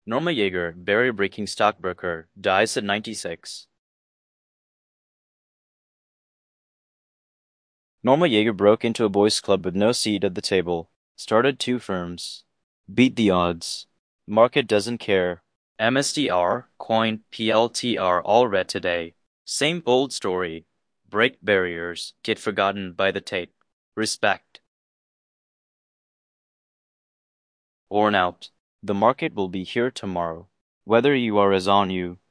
Norma Yeager, barrier-breaking stockbroker, dies at 96. Norma Yeager broke into a boys' club with no seat at the table, started 2 firms. Beat the odds. Market doesn't care. MSTR, coin, PLTR all read today. Same old story. Break barriers, get forgotten by the tape. Respect. Worn out. The market will be here tomorrow. Whether you are as on you